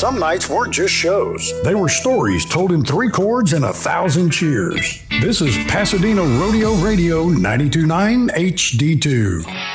some nights weren't just shows. They were stories told in 3 chords and 1,000 cheers. This is Pasadena Rodeo Radio 92.9 HD2.